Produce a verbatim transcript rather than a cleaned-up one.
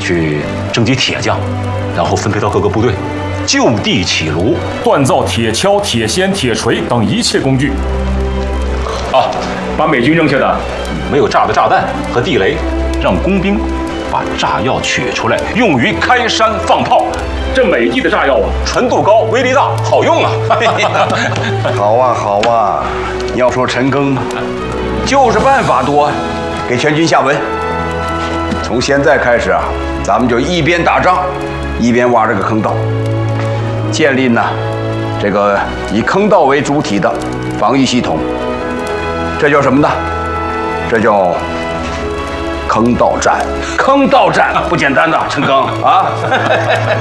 去征集铁匠，然后分配到各个部队，就地起炉， 锻造铁锹、铁锨、铁锤等一切工具。啊，把美军扔下的没有炸的炸弹和地雷，让工兵把炸药取出来，用于开山放炮。 这美帝的炸药啊， 纯度高，威力大，好用啊！ 好啊，好啊！要说陈赓，就是办法多，给全军下文。从现在开始啊，咱们就一边打仗，一边挖这个坑道，建立呢这个以坑道为主体的防御系统。这叫什么呢？这叫坑道战。坑道战不简单呐，陈赓啊！